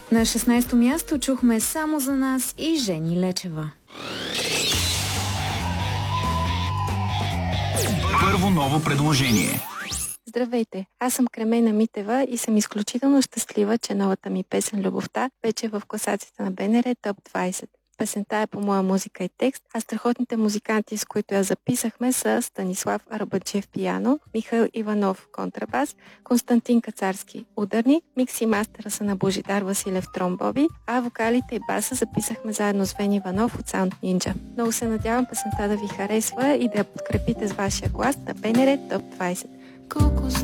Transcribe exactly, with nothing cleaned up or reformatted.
На шестнайсето място чухме "Само за нас" и Жени Лечева. Първо ново предложение. Здравейте, аз съм Кремена Митева и съм изключително щастлива, че новата ми песен "Любовта" вече е в класацията на БНР Топ двайсет. Песента е по моя музика и текст, а страхотните музиканти, с които я записахме, са Станислав Арбачев пиано, Михаил Иванов контрабас, Константин Кацарски ударни, микс и мастера са на Божидар Василев тромбоби, а вокалите и баса записахме заедно с Вен Иванов от Sound Ninja. Много се надявам песента да ви харесва и да я подкрепите с вашия глас на БНР Топ двайсет. Колко